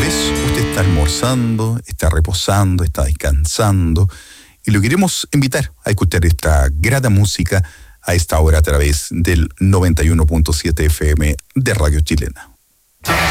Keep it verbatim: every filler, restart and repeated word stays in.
vez usted está almorzando, está reposando, está descansando y lo queremos invitar a escuchar esta grata música a esta hora a través del noventa y uno punto siete F M de Radio Chilena.